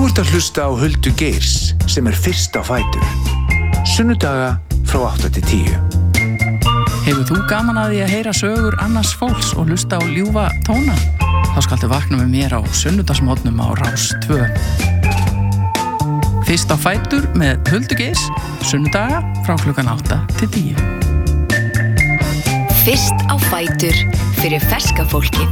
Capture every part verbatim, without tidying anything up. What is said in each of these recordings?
Þú ert að hlusta á Huldu Geirs sem er fyrst á fætur. Sunnudaga frá átta til tíu. Hefur þú gaman að því að heyra sögur annars fólks og hlusta á ljúfa tóna? Þá skaltu vakna með mér á sunnudagsmorgnum á Rás tvö. Fyrst á fætur með Huldu Geirs, sunnudaga frá klukkan átta til tíu. Fyrst á fætur fyrir ferska fólkið.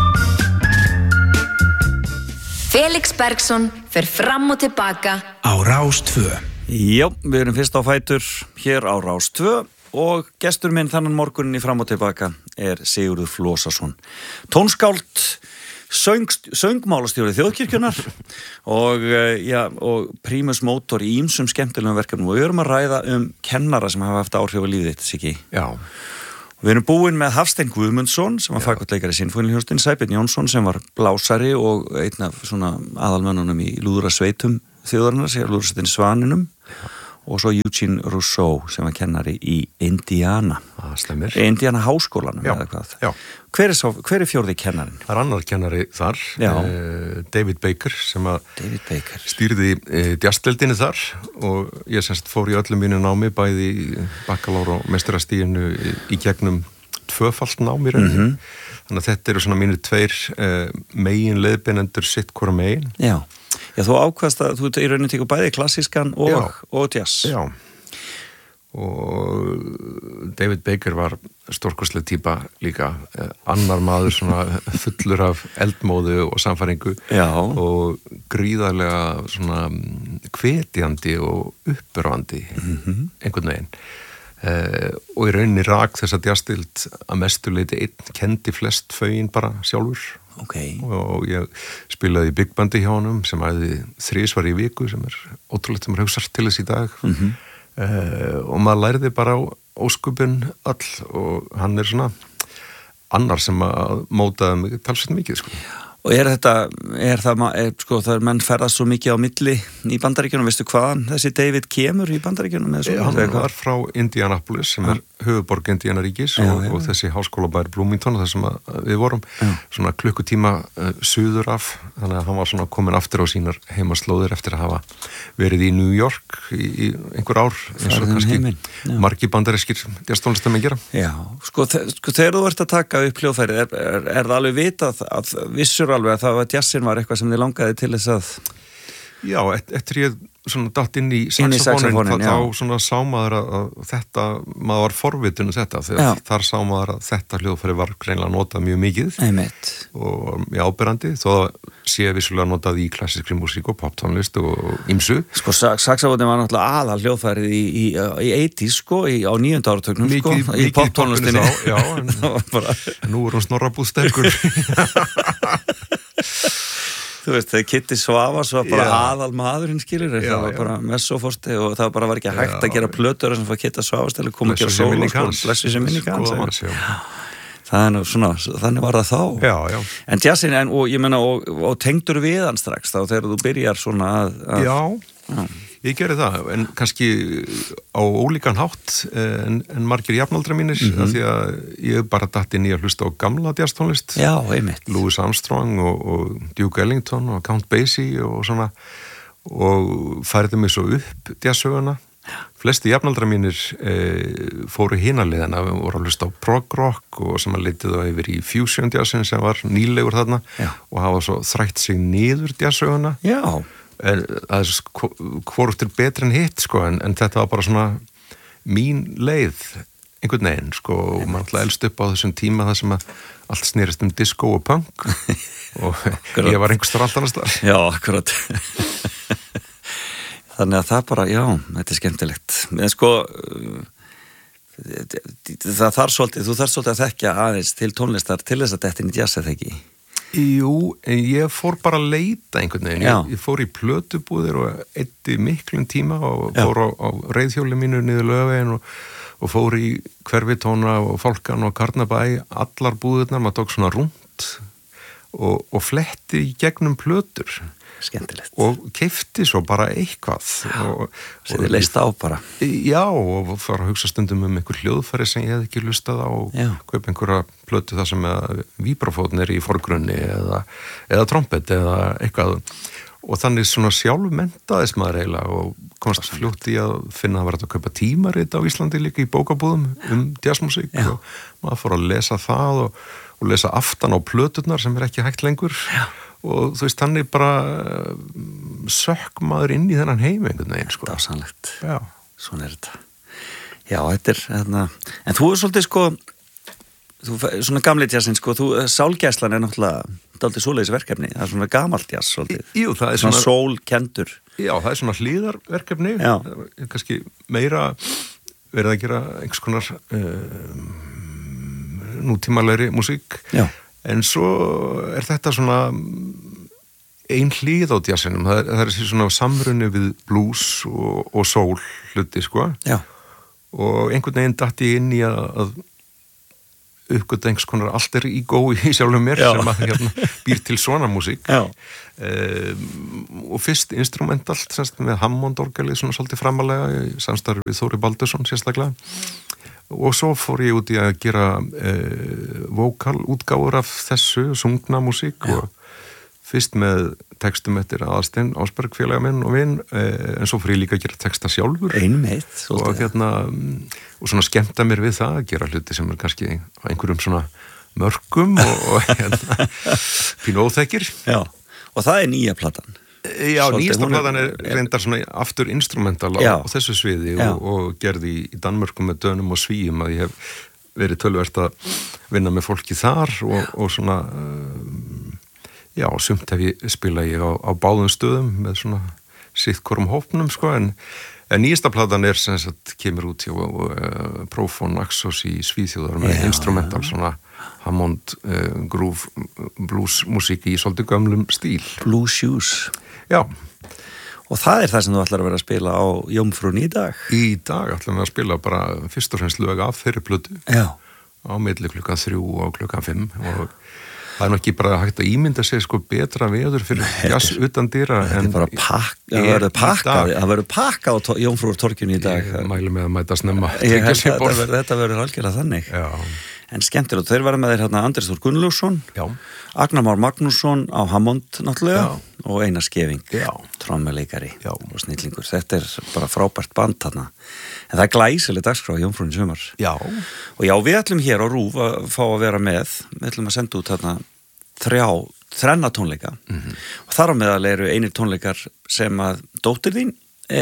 Felix Bergsson fer fram og tilbaka á Rás tvö. Já, við erum fyrst á fætur hér á Rás tvö og gestur minn þannan morgunin í fram og tilbaka er Sigurður Flosason. Tónskáld, söng, söngmálastjóri Þjóðkirkjunnar og, ja, og prímus mótor í ýmsum skemmtilegum verkefnum og við erum að ræða um kennara sem hafa haft áhrif á lífið þitt, Siggi. Já. Við erum búin með Hafstein Guðmundsson sem var fakulleikari í Sinfóníuhljómsveitinni, Sæbjörn Jónsson sem var blásari og einn af svona aðalmönnunum í lúðrasveitum þjóðarinnar, sér lúðrasveitin Svaninum. Já. Og svo Eugene Rousseau sem var kennari í Indiana. Það stemir. Indiana háskólanum já, eða hvað. Já. Hver er, sá, hver er fjórði kennarinn? Það er annar kennari þar, eh, David Baker, sem að David Baker. stýrði eh, djassdeildinni þar og ég semst fór í öllum mínu námi, bæði bakkalár og meistarastiginu í, í gegnum tvöfalt námi reyndi. Mm-hmm. Þannig að þetta eru svona mínu tveir eh, megin leiðbeinendur sitt hvora megin. Já. Já, þú ákvaðst að þú í rauninni tekur bæði klassískan og, og jazz. Já, og David Baker var stórkostleg típa líka, annar maður svona fullur af eldmóðu og samfæringu. Já. Og gríðarlega svona hvetjandi og uppörvandi, mm-hmm. einhvern veginn. Uh, og í rauninni rak þess að jazzdild að mestu leyti einn kendi flest fögin bara sjálfur. Okay. Og ég spilaði í Big Bandi hjá honum sem æði þrisvar í viku sem er ótrúlegt sem er hugsar til þess í dag. Mm-hmm. uh, og maður lærði bara á óskupin öll og hann er svona annar sem að mótaði mig talsveit mikið sko. Og er þetta, er það, er, sko, það er menn ferðast svo mikið á milli í Bandaríkjunum, veistu hvaðan þessi David kemur í Bandaríkjunum? E, hann var frá Indianapolis sem er höfuborg Indianaríkis og, já, já. Og þessi háskólabær Bloomington þar sem við vorum, já. Svona klukkutíma uh, suður af, þannig að hann var svona komin aftur á sínar heimaslóðir eftir að hafa verið í New York í, í einhver ár, eins og kannski margi bandarískir jazztónlistamenn gera. Já, sko, sko þegar þú ert að taka upp hljóðfærið, er, er, er það alveg vitað að vissur alveg að það var jazzin var eitthvað sem þið langaði til þess að Já, eftir ég svona datt inn í saxofónin þá, þá svona sá maður að, að þetta, maður var forvitinu þetta þegar já. Þar sá maður að þetta hljóðfæri var greinilega notað mjög mikið Einmitt. Og í áberandi þó að sé vissulega notað í klassískri músík og poptónlist og ýmsu. Sko saxofónin var náttúrulega aðal hljóðfærið í, í, í átjánda sko, í, á níunda áratögnum sko, í poptónlistinni. Já, en bara... nú er hún snorrabúð sterkur. Þú veist, þegar Kitty Svavas var bara yeah. aðal maðurinn skilur, það yeah, var yeah. bara messoforsti og það bara var ekki hægt yeah. að gera plötur sem var Kitty Svavas til að koma að gera solo, blessu sem minni kanns. Það er nú svona, þannig var það þá. Já, já. En jazzin, en, og ég menna, og, og tengdur við hann strax þá þegar þú byrjar svona að... að já, já, ég gerði það, en kannski á ólíkan hátt en, en margir jafnaldra mínir, mm-hmm. af því að ég bara datt inn í að hlusta á gamla jazztónlist. Já, einmitt. Louis Armstrong og, og Duke Ellington og Count Basie og svona, og færði mig svo upp jazzsöguna. Flesti jafnaldra mínir e, fóru hinaliðina, við vorum að hlusta á prog rock og sem að leitið þá yfir í fusion jazzin sem var nýlegur þarna já. Og hafa svo þrætt sig niður jazzsöguna. Já. En það er hvort er betri en hitt sko, en, en þetta var bara svona mín leið einhvern veginn sko, og maður alltaf elst upp á þessum tíma það sem að allt snýrist um disco og punk og ég var einhverstar allt annars þar. Já, akkurat. Þannig að það bara, já, þetta er skemmtilegt. En sko, það þarf svolítið, þú þarf svolítið að þekkja aðeins til tónlistar til þess að þetta er í jazz eða ekki? Jú, en ég fór bara að leita einhvern veginn. Ég, ég fór í plötubúðir og eyddi miklum tíma og já. Fór á, á reiðhjóli mínu niður Laugaveginn og, og fór í Hverfitóna og Fálkan og Karnabæ, allar búðirnar, maður tók svona rúnt og, og fletti í gegnum plötur. Skemmtilegt. Og keifti svo bara eitthvað. Og, og þið leist á bara. Já, og fara að hugsa stundum um einhver hljóðfæri sem ég hef ekki lustað á og kaupa einhverja plötu þar sem víbrafótn er í forgrunni eða, eða trompet eða eitthvað. og þannig svona sjálfmenntaðist maður eiginlega og komst fljótt í að finna að vera að kaupa tímarit á Íslandi líka í bókabúðum um jazzmusík og maður fór að lesa það og, og lesa aftan á plöturnar sem er ekki hægt lengur Já. Og þú veist, þannig bara sökk maður inn í þennan heim einhvern veginn sko. Þetta er sannlegt, Já. Svona er þetta Já, þetta er, hérna, en þú er svolítið sko þú, svona gamli jazzin sko, þú, sálgæslan er náttúrulega dálítið svoleiðis verkefni, það er svona gamalt jazz svolítið, Jú, það er svona, svona sólkendur Já, það er svona hlýðarverkefni Já. kannski meira verið að gera einhvers konar um, nútímalegri músík Já. En svo er þetta svona ein hlýð á jazzinum, það er, það er svona samrunni við blues og, og soul hluti sko Já. Og einhvern veginn datt ég inn í að, að uppgötta einhvers konar alter ego í sjálfum mér Já. Sem að hérna, býr til svona músík um, og fyrst instrumentalt semst, með Hammond-orgelið svona svolítið framalega í samstarfi við Þóri Baldursson sérstaklega og svo fór ég út í að gera uh, vokalútgáfur af þessu sungna músík Já. Og fyrst með textum eftir Aðalstein Ásberg félaga minn og vinn uh, en svo fór ég líka að gera texta sjálfur Einmitt og, hérna, og svona skemmta mér við það að gera hluti sem er kannski á einhverjum svona mörgum og, og hérna, pínu óþekkir Já, og það er nýja platan Já, nýjasta platan er reyndar svona aftur instrumental á, á þessu sviði og, og gerði í Danmörku með Dönum og Svíum að ég hef verið tölvert að vinna með fólki þar og, og svona um, já, sumt hef ég spilað ég á, á báðum stöðum með svona sittkorum hópnum sko en, en nýjasta platan er sem sagt kemur út hjá uh, Profon Axos í Svíþjóðar með já, instrumental já. Svona Hammond uh, groove blues músík í svolítið gömlum stíl Blue Shoes Já. Og það er það sem þú ætlar að vera að spila á Jómfrún í dag? Í dag ætlar við að spila bara fyrst og fremst lög af þeirri plötu Já. Á milli klukkan þrjú og klukkan fimm og það er nú ekki bara hægt að ímynda sig sko betra veður fyrir jazz utan dyra en bara pakk, það verður pakka það verður pakka á Jómfrúar torkinu í dag Ég mæli með að mæta snemma Ég held að þetta, þetta verður algjörlega þannig Já. En skemmtilegt, þeir verða með þeir hérna Andrés Þór Gunnlaugsson Agnar Már Magnússon á Hammond náttúrulega Já. Og Einar Skeving trommeleikari og snillingur þetta er bara frábært band þarna en það er glæsileg dagskrá á Jómfrúnni sumar Já. Og já, við ætlum hér á RÚV að fá að vera með við ætlum að senda út þarna þrjá, þrenna tónleika mm-hmm. og þar á meðal eru einir tónleikar sem að dóttir þín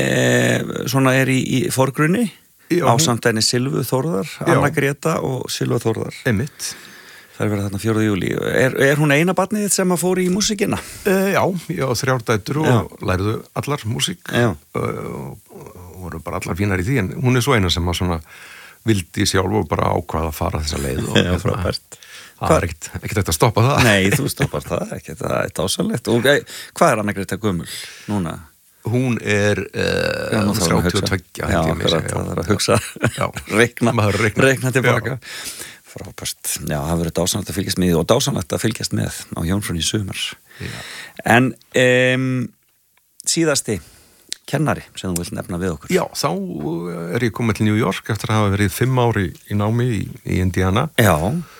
e, svona er í, í forgrunni ásamt henni Silvu Þórðar Anna Greta og Silva Þórðar Einmitt Það er verið þarna fjórða júlí er, er hún eina barnið þitt sem að fór í músíkina? Uh, já, ég á þrjár dætur og já. Læriðu allar músík uh, og, og voru bara allar fínar í því en hún er svo eina sem að svona vildi sjálf og bara ákvaða að fara þessa leið og já, frábært það er ekkert, ekkert eftir að stoppa það Nei, þú stoppar það, ekkert, það er dásalegt og hvað er Anna Greta gömul núna? Hún er uh, þrjátíu og tvö Já, akkurat, það er að hugsa reikna, reikna tilbaka Frábært, já, það verður dásanlegt að fylgjast með og dásanlegt að fylgjast með á Jómfrún í sumar já. En um, síðasti kennari sem þú vilt nefna við okkur Já, þá er ég komið til New York eftir að hafa verið fimm ári í námi í, í Indiana Já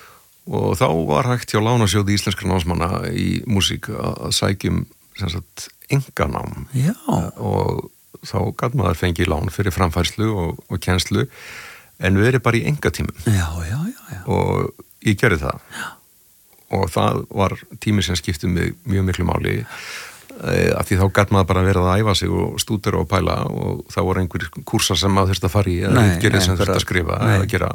og þá var hægt hjá Lánasjóði íslenskra námsmanna í músík að sækjum sem sagt enganám Já. Og þá gat maður fengið lán fyrir framfærslu og, og kennslu en við erum bara í engatímum já, já, já, já. og ég gerði það já. Og það var tími sem skipti mig mjög miklu máli af því þá gat maður bara verið að æfa sig og stúdera og pæla og þá voru einhver kursar sem maður þurfti að fara í eða gerði sem þurfti að skrifa nei. Eða gera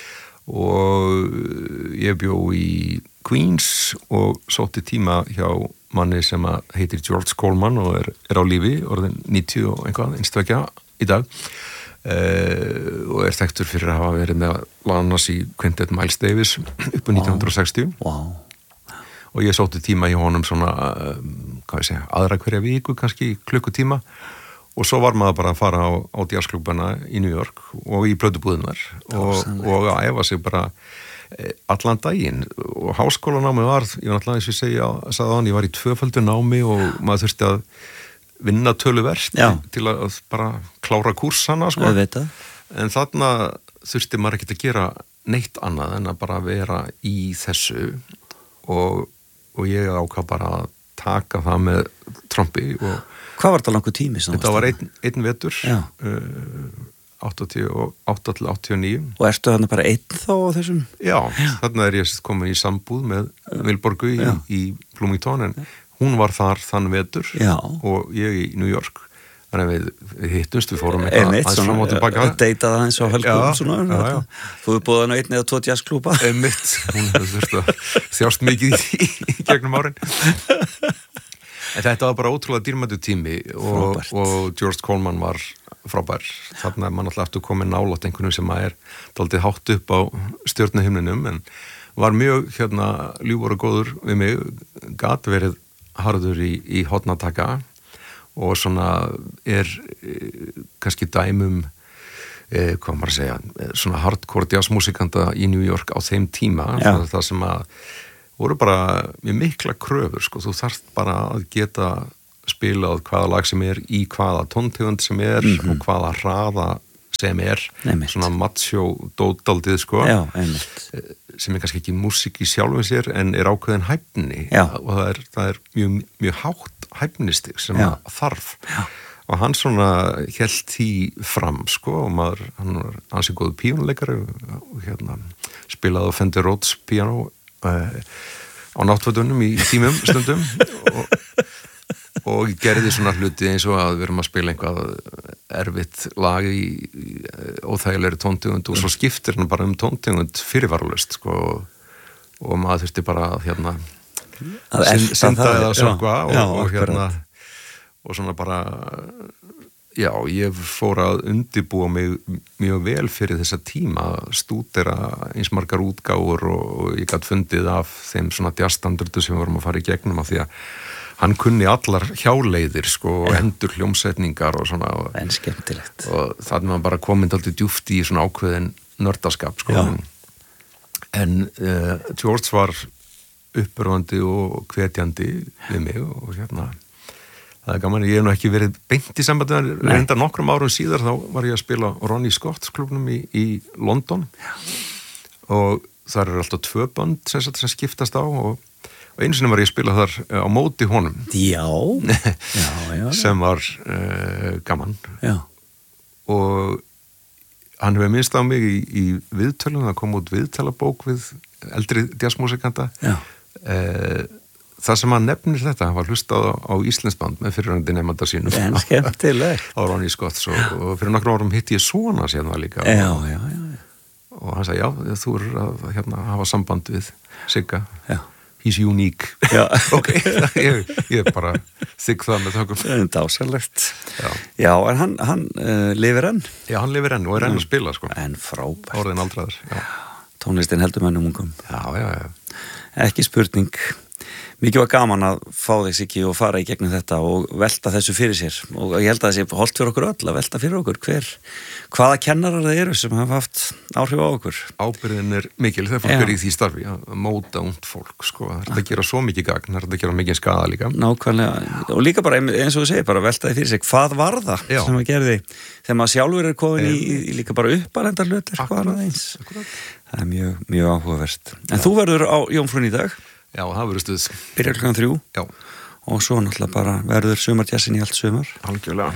og ég bjó í Queens og sótti tíma hjá manni sem heitir George Coleman og er, er á lífi, orðin níutíu og einhvað, einstakja í dag uh, og er þekktur fyrir að hafa verið með lanas í Quintet Miles Davis upp á nítján hundruð og sextíu wow. Og ég sótti tíma hjá honum svona, um, hvað ég segja, aðra hverja viku, kannski klukkutíma og svo var maður bara að fara á, á jazzklúbbana í New York og í plötubúðunar og, og að æfa sig bara allan daginn og háskólanámi var, ég var alltaf eins og ég segja sagði hann, ég var í tvöföldu námi og maður þurfti að vinna töluvert Já. Til að bara klára kursana sko. En þarna þurfti maður ekki að gera neitt annað en að bara vera í þessu og, og ég ákvað bara að taka það með trompi og hvað var þetta langur tími? Þetta var einn, einn vetur uh, áttatíu og átta til áttatíu og níu og ertu þarna bara einn þá á þessum? Já, já. Þarna er ég komin í sambúð með Vilborgu í, í Bloomington en hún var þar þann vetur já. Og ég í New York þannig að við, við hittumst, við fórum eitthvað aðeins fram og tilbaka að deyta það eins og helgum svona, já, já. Þú hefur búið hann á einn eða tvo jazzklúba Einmitt, hún hefur þurft að þjást mikið í, í gegnum árin en þetta var bara ótrúlega dýrmætu tími og, og George Coleman var frábær þarna er mann alltaf aftur komið nálægt einhvern sem að er daldið hátt upp á stjörnuhimninum en var mjög hérna ljúfur og góður við mig gat verið harður í, í hotnataka og svona er e, kannski dæmum e, hvað maður að segja svona hardcore jazzmusikanta í New York á þeim tíma það sem að voru bara með mikla kröfur sko, þú þarft bara að geta spilað hvaða lag sem er í hvaða tóntegund sem er mm-hmm. og hvaða hraða sem er einmitt. Svona macho dótaldið sko já, sem er kannski ekki músík í sjálfum sér en er ákveðin hæfni já. Og það er, það er mjög, mjög hátt hæfnistig sem þarf já. Og hann svona hélt því fram sko og maður, hann var ansi góður píónuleikari og hérna spilaði á Fender Rhodes píano uh, á náttfötunum í tímum stundum og og gerði svona hluti eins og að við erum að spila einhvað erfitt lag í, í óþægilegri tóntegund og svo skiptir hann bara um tóntegund fyrirvaralaust sko og maður þurfti bara að hérna að synda eða söngva og, já, og hérna og svona bara já, ég fór að undibúa mig mjög vel fyrir þessa tíma stúdera eins margar útgáfur og, og ég gat fundið af þeim svona jazzstandardum sem við vorum að fara í gegnum af því að hann kunni allar hjáleiðir sko og endur hljómsetningar og svona og, en skemmtilegt og þannig var bara komin alltaf djúpt í svona ákveðin nördaskap sko já. En uh, George var uppörvandi og hvetjandi við mig og hérna það er gaman, ég hef nú ekki verið beint í sambandi en reyndar nokkrum árum síðar þá var ég að spila Ronnie Scott's klubnum í, í London já. Og þar er alltaf tvö bönd sem, sem skiptast á og og einu sinni var ég að spila þar á móti honum já, já, já. sem var uh, gaman já. Og hann hefur minnst á mig í, í viðtölum, það kom út viðtalabók við eldri jazzmusikanta uh, það sem hann nefnir þetta, hann var hlustað á Íslandsband með fyrirrandi nefnda sínum en skemmtileg á Ronnie Scott og, og fyrir nokkrum árum hitti ég svona síðan það líka já, já, já. Og hann sagði, já, þú er að hérna, hafa samband við Sigga já he's unique ok, ég, ég bara þykk það með þökkum það er dásalegt já. Já, en hann, hann uh, lifir enn já, hann lifir enn og er enn að spila sko en frábært orðin aldraður já. Tónlistin heldur mannum ungum já, já, já. Ekki spurning mikið var gaman að fá þess ekki og fara í gegnum þetta og velta þessu fyrir sér og ég held að það sé holdt fyrir okkur öll að velta fyrir okkur hver, hvaða kennarar það eru sem hafa haft áhrif á okkur ábyrðin er mikil þegar fólk er í því starfi að móta ungt fólk sko, það er að gera svo mikið gagn, það er að gera mikið skaða líka nákvæmlega, og líka bara eins og þú segir bara velta því fyrir sig, hvað var það já. Sem að gerði, þegar maður sjálfur er komin í, í líka bara uppalendar hlutir hvað var eins, það er mjög, mjög áhugavert en já. Þú verður á Jómfrún í dag já, það verður stuð byrjar klukkan þrjú já. Og svo náttúrulega bara verður sumardjassin í allt sumar algjörlega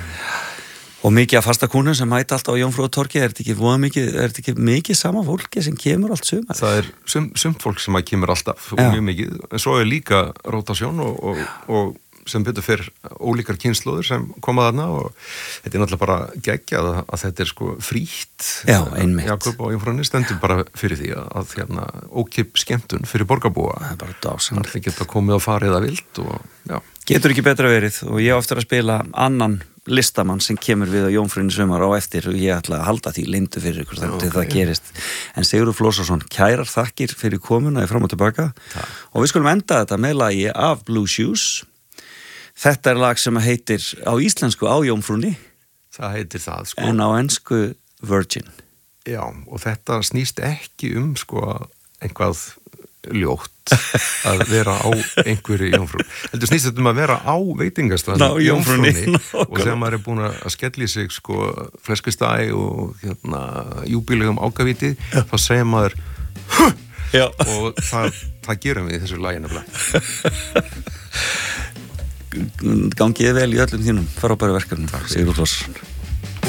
og mikið af fastakúnum sem mæta alltaf á Jómfrúartorgi er þetta ekki, mikið, er þetta ekki mikið sama fólki sem kemur allt sumar það er sum, sumt fólk sem kemur alltaf og mjög mikið, en svo er líka rotasjón og, og, og sem betur fyrir ólíkar kynslóður sem koma þarna og þetta er náttúrulega bara geggjað að, að þetta er sko frítt já, einmitt Jakob á Jómfrúnni stendur bara fyrir því að, að hérna, ókip skemmtun fyrir borgarbúa það er bara dásan það geta komið og farið að vild og já getur ekki betra verið og ég á eftir að spila annan listamann sem kemur við á Jómfrúnni sumar á eftir og ég ætla að halda því lindu fyrir ykkur þegar okay. það gerist en Sigurður Flósason kærar þakkir fyrir komuna í fram og tilbaka Ta. Og við skulum enda þetta með lagi af Blue Shoes. Þetta er lag sem heitir á íslensku á Jómfrúnni það heitir það sko en á ensku Virgin já og þetta snýst ekki um sko einhvað ljótt að vera á einhverju Jómfrú heldur snýst þetta um að vera á veitingastæðinu á Jómfrúnni og þegar maður er búin að skelli sig sko fleskustæ og hérna júbílegum ákavíti já. Þá segir maður og það, það gerum við í þessu lagi nefnilega gangiði vel í öllum þínum frábæru verkefnum, Sigurður Flosason.